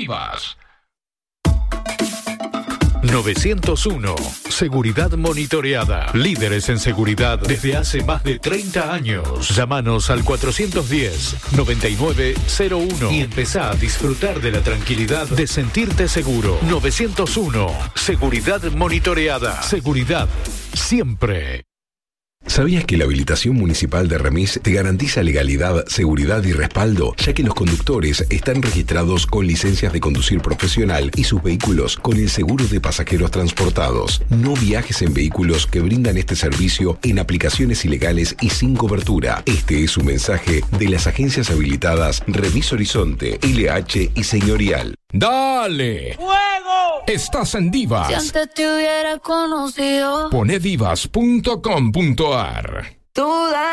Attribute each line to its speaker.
Speaker 1: Divas.
Speaker 2: 901. Seguridad monitoreada. Líderes en seguridad desde hace más de 30 años. Llámanos al 410-9901 y empezá a disfrutar de la tranquilidad de sentirte seguro. 901. Seguridad monitoreada. Seguridad siempre.
Speaker 3: ¿Sabías que la habilitación municipal de Remis te garantiza legalidad, seguridad y respaldo, ya que los conductores están registrados con licencias de conducir profesional y sus vehículos con el seguro de pasajeros transportados? No viajes en vehículos que brindan este servicio en aplicaciones ilegales y sin cobertura. Este es un mensaje de las agencias habilitadas Remis Horizonte, LH y Señorial.
Speaker 1: ¡Dale!
Speaker 4: ¡Fuego!
Speaker 1: Estás en Divas.
Speaker 4: Si antes te hubiera conocido.
Speaker 1: Pone divas.com.ar.